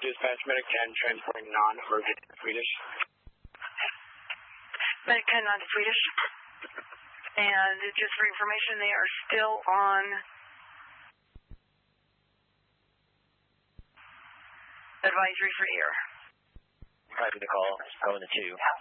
Dispatch, Medic 10, transporting non-urgent Swedish. Medic 10, non-Swedish. And just for information, they are still on advisory for air. Copy the call. Going to 2.